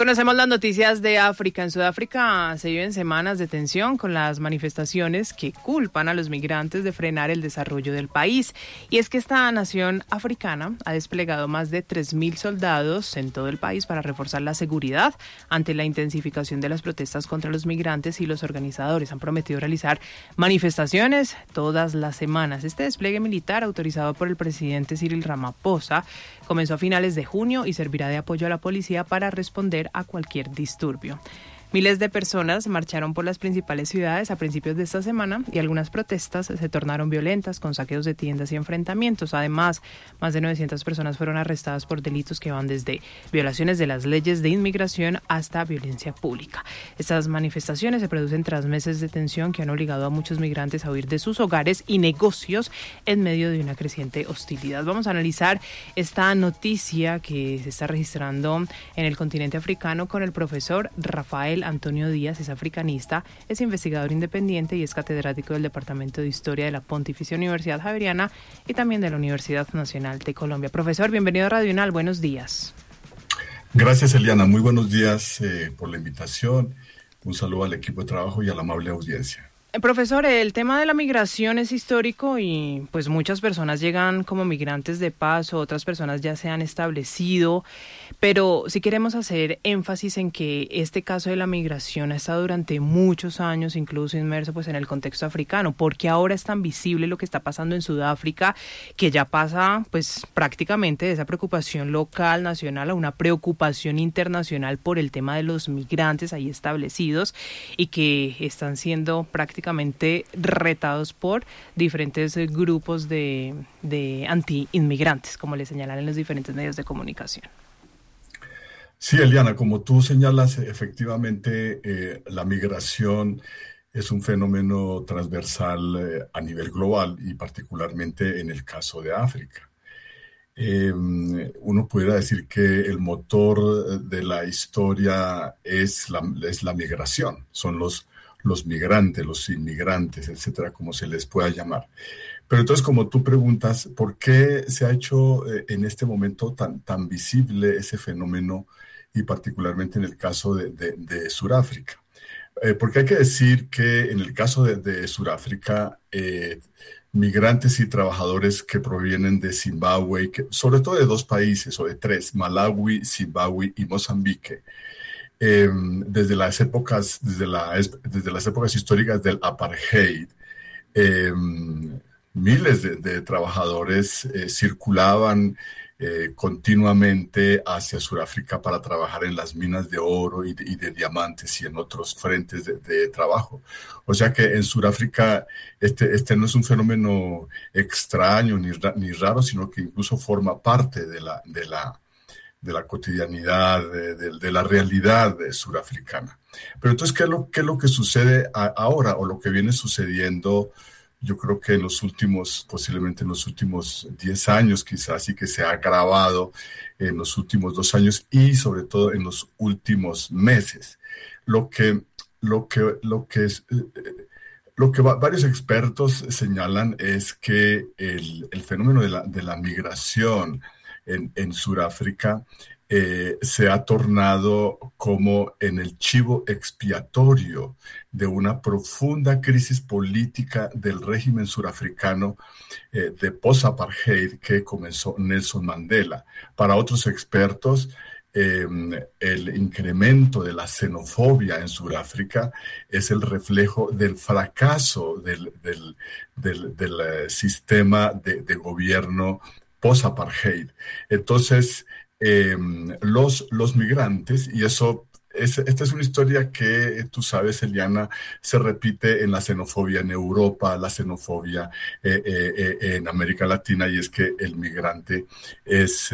Conocemos las noticias de África. En Sudáfrica se viven semanas de tensión con las manifestaciones que culpan a los migrantes de frenar el desarrollo del país. Y es que esta nación africana ha desplegado más de 3.000 soldados en todo el país para reforzar la seguridad ante la intensificación de las protestas contra los migrantes, y los organizadores han prometido realizar manifestaciones todas las semanas. Este despliegue militar, autorizado por el presidente Cyril Ramaphosa, comenzó a finales de junio y servirá de apoyo a la policía para responder a cualquier disturbio. Miles de personas marcharon por las principales ciudades a principios de esta semana y algunas protestas se tornaron violentas, con saqueos de tiendas y enfrentamientos. Además, más de 900 personas fueron arrestadas por delitos que van desde violaciones de las leyes de inmigración hasta violencia pública. Estas manifestaciones se producen tras meses de tensión que han obligado a muchos migrantes a huir de sus hogares y negocios en medio de una creciente hostilidad. Vamos a analizar esta noticia que se está registrando en el continente africano con el profesor Rafael Antonio Díaz. Es africanista, es investigador independiente y es catedrático del Departamento de Historia de la Pontificia Universidad Javeriana y también de la Universidad Nacional de Colombia. Profesor, bienvenido a Radio UNAL, buenos días. Gracias, Eliana, muy buenos días por la invitación. Un saludo al equipo de trabajo y a la amable audiencia. Profesor, el tema de la migración es histórico y pues muchas personas llegan como migrantes de paso, otras personas ya se han establecido, pero sí queremos hacer énfasis en que este caso de la migración ha estado durante muchos años incluso inmerso pues en el contexto africano. Porque ahora es tan visible lo que está pasando en Sudáfrica, que ya pasa pues prácticamente de esa preocupación local, nacional, a una preocupación internacional por el tema de los migrantes ahí establecidos y que están siendo prácticamente retados por diferentes grupos de anti-inmigrantes, como le señalan en los diferentes medios de comunicación. Sí, Eliana, como tú señalas, efectivamente la migración es un fenómeno transversal a nivel global y particularmente en el caso de África. Uno pudiera decir que el motor de la historia es la migración, son los migrantes, los inmigrantes, etcétera, como se les pueda llamar. Pero entonces, como tú preguntas, ¿por qué se ha hecho en este momento tan visible ese fenómeno y particularmente en el caso de Sudáfrica? Porque hay que decir que en el caso de Sudáfrica, migrantes y trabajadores que provienen de Zimbabue, sobre todo de dos países o de tres, Malawi, Zimbabue y Mozambique, desde las épocas históricas del apartheid, miles de trabajadores circulaban continuamente hacia Sudáfrica para trabajar en las minas de oro y de diamantes y en otros frentes de trabajo. O sea que en Sudáfrica este no es un fenómeno extraño ni raro, sino que incluso forma parte de la cotidianidad, de la realidad surafricana. Pero entonces, ¿qué es lo que sucede ahora o lo que viene sucediendo? Yo creo que posiblemente en los últimos 10 años quizás, y que se ha agravado en los últimos 2 años y sobre todo en los últimos meses. Lo que varios expertos señalan es que el fenómeno de la migración en Sudáfrica se ha tornado como en el chivo expiatorio de una profunda crisis política del régimen surafricano de post-apartheid que comenzó Nelson Mandela. Para otros expertos, el incremento de la xenofobia en Sudáfrica es el reflejo del fracaso del sistema de gobierno post-apartheid. Entonces, los migrantes, y esta es una historia que tú sabes, Eliana, se repite en la xenofobia en Europa, la xenofobia en América Latina, y es que el migrante es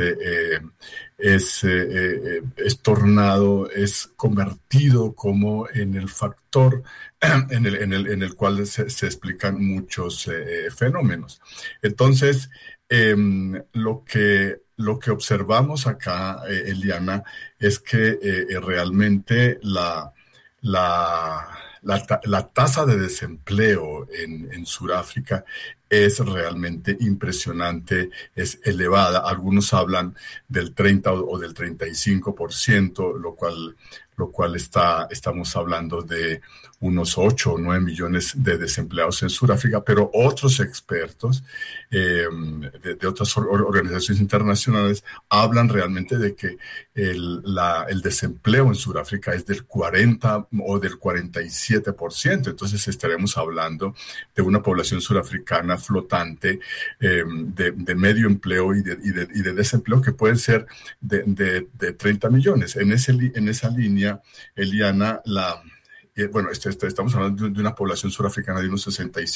convertido como en el factor en el cual se explican muchos fenómenos. Entonces, lo que observamos acá, Eliana, es que realmente la tasa de desempleo en Sudáfrica es realmente impresionante, es elevada. Algunos hablan del 30 o del 35%, lo cual estamos hablando de unos 8 o 9 millones de desempleados en Sudáfrica, pero otros expertos de otras organizaciones internacionales hablan realmente de que el desempleo en Sudáfrica es del 40 o del 47%. Entonces estaremos hablando de una población surafricana flotante de medio empleo y de desempleo que pueden ser de 30 millones. En esa línea, Eliana, estamos hablando de una población surafricana de unos 65